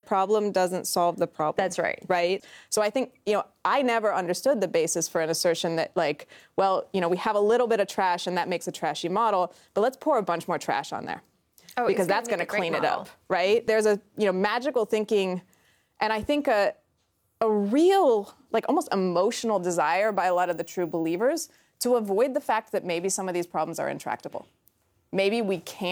problem doesn't solve the problem. That's right. Right? So I think, I never understood the basis for an assertion that, like, well, we have a little bit of trash and that makes a trashy model, but let's pour a bunch more trash on there. Oh, because that's going to clean it up, right? There's a, magical thinking, and I think a real, like, almost emotional desire by a lot of the true believers to avoid the fact that maybe some of these problems are intractable. Maybe we can't